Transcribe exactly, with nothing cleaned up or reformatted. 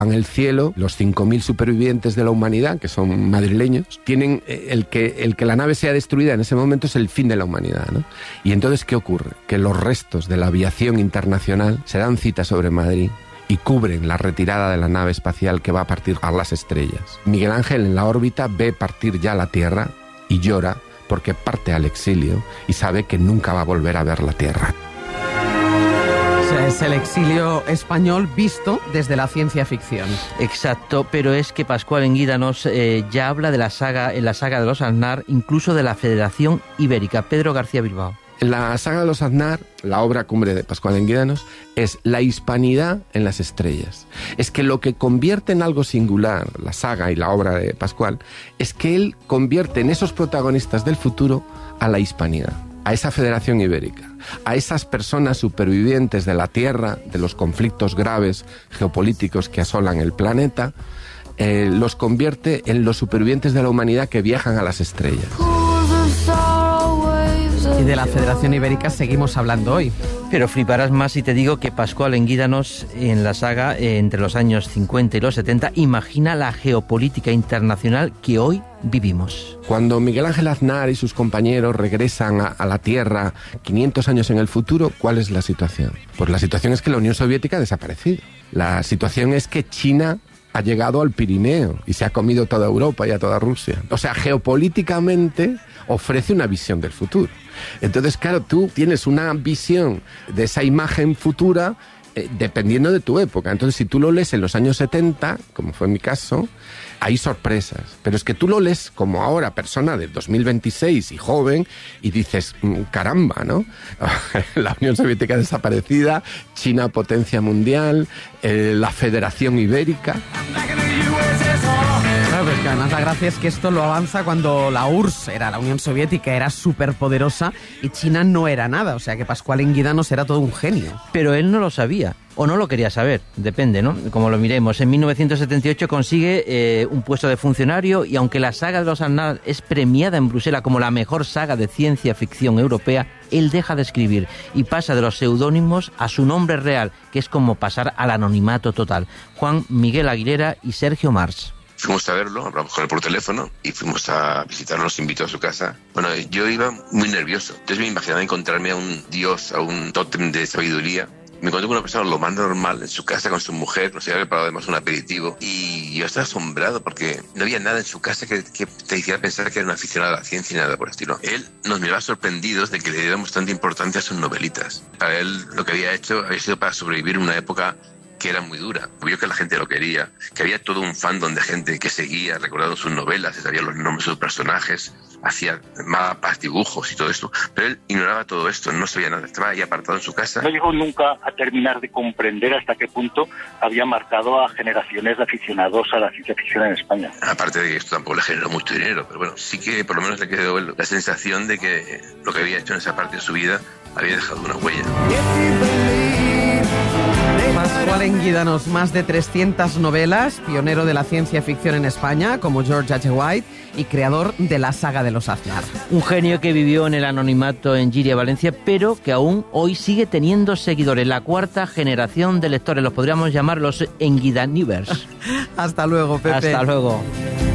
En el cielo, los cinco mil supervivientes de la humanidad, que son madrileños, tienen el que, el que la nave sea destruida en ese momento es el fin de la humanidad, ¿no? Y entonces, ¿qué ocurre? Que los restos de la aviación internacional se dan cita sobre Madrid y cubren la retirada de la nave espacial que va a partir a las estrellas. Miguel Ángel en la órbita ve partir ya la Tierra y llora porque parte al exilio y sabe que nunca va a volver a ver la Tierra. Es el exilio español visto desde la ciencia ficción. Exacto, pero es que Pascual Enguídanos eh, ya habla de la saga, en la saga de los Aznar, incluso de la Federación Ibérica. Pedro García Bilbao. En la saga de los Aznar, la obra cumbre de Pascual Enguídanos, es la hispanidad en las estrellas. Es que lo que convierte en algo singular la saga y la obra de Pascual es que él convierte en esos protagonistas del futuro a la hispanidad, a esa Federación Ibérica, a esas personas supervivientes de la Tierra, de los conflictos graves geopolíticos que asolan el planeta, eh, los convierte en los supervivientes de la humanidad que viajan a las estrellas. Y de la Federación Ibérica seguimos hablando hoy. Pero fliparás más si te digo que Pascual Enguídanos, en la saga, eh, entre los años cincuenta y los setenta, imagina la geopolítica internacional que hoy vivimos. Cuando Miguel Ángel Aznar y sus compañeros regresan a, a la Tierra quinientos años en el futuro, ¿cuál es la situación? Pues la situación es que la Unión Soviética ha desaparecido. La situación es que China ha llegado al Pirineo y se ha comido toda Europa y a toda Rusia. O sea, geopolíticamente ofrece una visión del futuro. Entonces, claro, tú tienes una visión de esa imagen futura eh, dependiendo de tu época. Entonces, si tú lo lees en los años setenta, como fue mi caso, hay sorpresas. Pero es que tú lo lees como ahora, persona de dos mil veintiséis y joven, y dices, caramba, ¿no? La Unión Soviética desaparecida, China potencia mundial, eh, la Federación Ibérica. Claro, pero es que además la gracia es que esto lo avanza cuando la U R S S era la Unión Soviética, era súper poderosa y China no era nada. O sea que Pascual Enguídanos era todo un genio. Pero él no lo sabía, o no lo quería saber, depende, ¿no? Como lo miremos. En mil novecientos setenta y ocho consigue eh, un puesto de funcionario y aunque la saga de los Aznar es premiada en Bruselas como la mejor saga de ciencia ficción europea, él deja de escribir y pasa de los seudónimos a su nombre real, que es como pasar al anonimato total. Juan Miguel Aguilera y Sergio Mars. Fuimos a verlo, hablamos con él por teléfono y fuimos a visitarlo, nos invitó a su casa. Bueno, yo iba muy nervioso, entonces me imaginaba encontrarme a un dios, a un tótem de sabiduría. Me encontré con una persona lo más normal en su casa con su mujer, nos había preparado además un aperitivo y yo estaba asombrado porque no había nada en su casa que, que te hiciera pensar que era un aficionado a la ciencia y nada por el estilo. Él nos miraba sorprendidos de que le diéramos tanta importancia a sus novelitas. Para él lo que había hecho había sido para sobrevivir en una época que era muy dura. Vio que la gente lo quería, que había todo un fandom de gente que seguía recordando sus novelas, sabía los nombres de sus personajes, hacía mapas, dibujos y todo esto. Pero él ignoraba todo esto, no sabía nada, estaba ahí apartado en su casa. No llegó nunca a terminar de comprender hasta qué punto había marcado a generaciones de aficionados a la ciencia ficción en España. Aparte de que esto tampoco le generó mucho dinero, pero bueno, sí que por lo menos le quedó la sensación de que lo que había hecho en esa parte de su vida había dejado una huella. Pascual Enguídanos, más de trescientas novelas, pionero de la ciencia ficción en España, como George H. White, y creador de la saga de los Aznar. Un genio que vivió en el anonimato en Giria, Valencia, pero que aún hoy sigue teniendo seguidores. La cuarta generación de lectores, los podríamos llamar los Enguidanivers. Hasta luego, Pepe. Hasta luego.